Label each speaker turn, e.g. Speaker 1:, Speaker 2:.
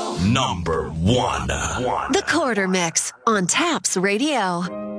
Speaker 1: Number one.
Speaker 2: The Quarter Mix on Taps Radio.